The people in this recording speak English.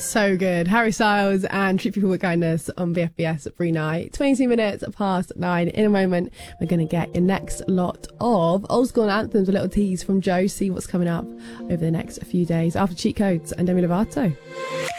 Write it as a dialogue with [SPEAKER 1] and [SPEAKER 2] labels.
[SPEAKER 1] so good. Harry Styles and Treat People With Kindness on BFBS at Free Night. 22 minutes past 9. In a moment, we're going to get your next lot of old school anthems, a little tease from Joe, see what's coming up over the next few days after Cheat Codes and Demi Lovato.